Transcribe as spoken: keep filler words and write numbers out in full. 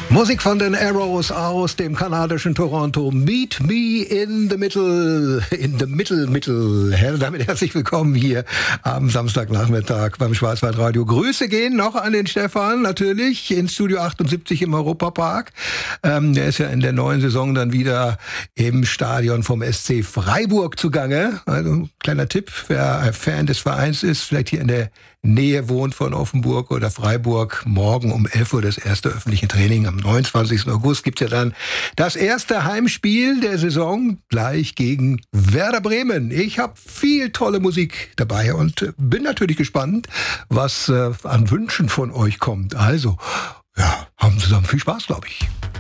Musik von den Arrows aus dem kanadischen Toronto. Meet me in the middle, in the middle, middle. Damit herzlich willkommen hier am Samstagnachmittag beim Schwarzwaldradio. Grüße gehen noch an den Stefan, natürlich, in Studio achtundsiebzig im Europapark. Ähm, der ist ja in der neuen Saison dann wieder im Stadion vom S C Freiburg zugange. Also, kleiner Tipp, wer ein Fan des Vereins ist, vielleicht hier in der Nähe wohnt von Offenburg oder Freiburg. Morgen um elf Uhr das erste öffentliche Training. Am neunundzwanzigsten August gibt's ja dann das erste Heimspiel der Saison gleich gegen Werder Bremen. Ich habe viel tolle Musik dabei und bin natürlich gespannt, was äh, an Wünschen von euch kommt. Also, ja, haben zusammen viel Spaß, glaube ich.